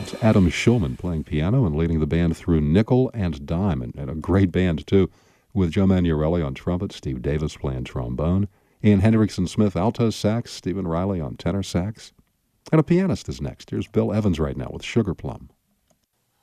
That's Adam Schulman playing piano and leading the band through Nickel and Dime, and a great band, too, with Joe Manniarelli on trumpet, Steve Davis playing trombone, Ian Hendrickson-Smith alto sax, Stephen Riley on tenor sax. And a pianist is next. Here's Bill Evans right now with Sugar Plum.